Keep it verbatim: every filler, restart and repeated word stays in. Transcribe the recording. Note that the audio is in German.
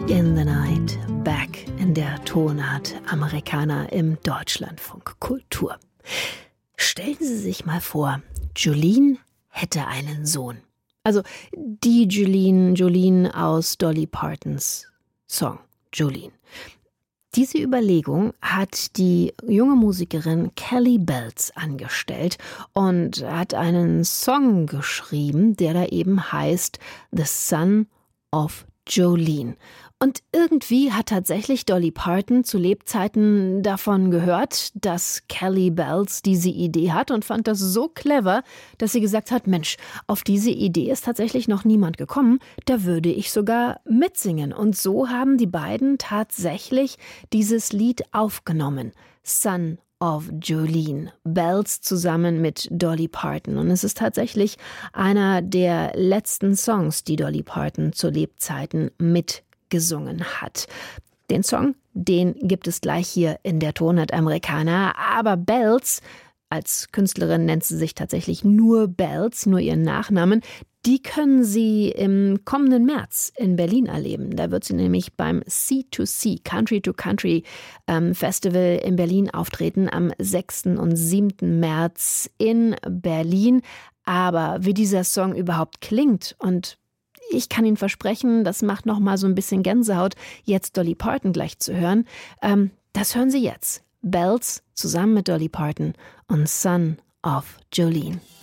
in the Night, back in der Tonart Americana im Deutschlandfunk Kultur. Stellen Sie sich mal vor, Jolene hätte einen Sohn. Also die Jolene, Jolene aus Dolly Partons Song Jolene. Diese Überlegung hat die junge Musikerin Kelly Bells angestellt und hat einen Song geschrieben, der da eben heißt The Son of Jolene. Und irgendwie hat tatsächlich Dolly Parton zu Lebzeiten davon gehört, dass Kelly Bells diese Idee hat und fand das so clever, dass sie gesagt hat, Mensch, auf diese Idee ist tatsächlich noch niemand gekommen, da würde ich sogar mitsingen. Und so haben die beiden tatsächlich dieses Lied aufgenommen. Son of Jolene, Bells zusammen mit Dolly Parton. Und es ist tatsächlich einer der letzten Songs, die Dolly Parton zu Lebzeiten mit gesungen hat. Den Song, den gibt es gleich hier in der Tonart Americana, aber Bells, als Künstlerin nennt sie sich tatsächlich nur Bells, nur ihren Nachnamen, die können Sie im kommenden März in Berlin erleben. Da wird sie nämlich beim C to C, Country to Country ähm, Festival in Berlin auftreten am sechsten und siebten März in Berlin. Aber wie dieser Song überhaupt klingt, und ich kann Ihnen versprechen, das macht noch mal so ein bisschen Gänsehaut, jetzt Dolly Parton gleich zu hören. Ähm, das hören Sie jetzt. Bells zusammen mit Dolly Parton und Son of Jolene.